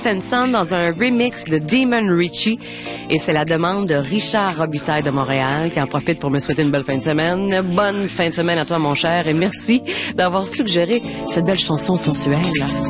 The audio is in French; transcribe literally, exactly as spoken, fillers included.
Lost and Sound dans un remix de Demon Richie. Et c'est la demande de Richard Robitaille de Montréal qui en profite pour me souhaiter une belle fin de semaine. Bonne fin de semaine à toi, mon cher, et merci d'avoir suggéré cette belle chanson sensuelle.